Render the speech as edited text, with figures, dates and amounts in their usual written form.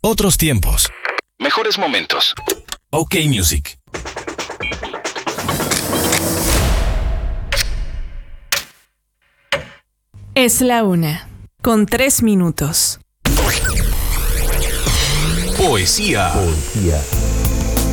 Otros tiempos. Mejores momentos. OK Music. Es la 1:03. Poesía.